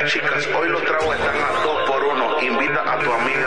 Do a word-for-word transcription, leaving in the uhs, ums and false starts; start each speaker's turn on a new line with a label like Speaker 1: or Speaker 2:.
Speaker 1: chicas, hoy los tragos están a dos por uno. Invita a tu amigo